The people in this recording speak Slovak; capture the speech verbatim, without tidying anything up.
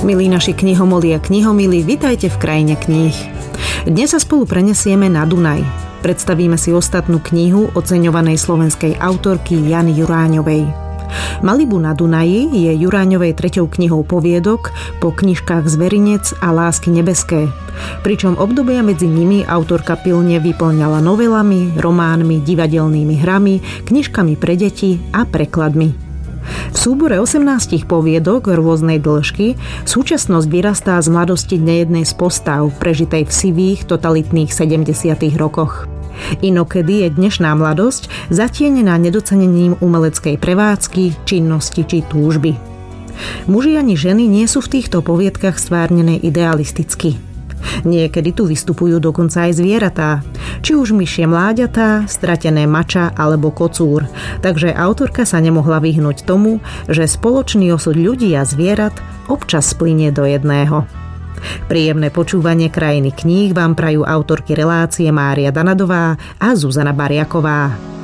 Milí naši knihomoli a knihomili, vitajte v krajine kníh. Dnes sa spolu prenesieme na Dunaj. Predstavíme si ostatnú knihu oceňovanej slovenskej autorky Jany Juráňovej. Malibu na Dunaji je Juráňovej treťou knihou poviedok po knižkách Zverinec a Lásky nebeské. Pričom obdobia medzi nimi autorka pilne vyplňala novelami, románmi, divadelnými hrami, knižkami pre deti a prekladmi. V súbore osemnástich poviedok rôznej dĺžky súčasnosť vyrastá z mladosti nejednej z postav prežitej v sivých totalitných sedemdesiatych rokoch. Inokedy je dnešná mladosť zatienená nedocenením umeleckej prevádzky, činnosti či túžby. Muži ani ženy nie sú v týchto poviedkach stvárnené idealisticky. Niekedy tu vystupujú dokonca aj zvieratá, či už myšie mláďatá, stratené mača alebo kocúr, takže autorka sa nemohla vyhnúť tomu, že spoločný osud ľudí a zvierat občas splynie do jedného. Príjemné počúvanie krajiny kníh vám prajú autorky relácie Mária Danadová a Zuzana Bariaková.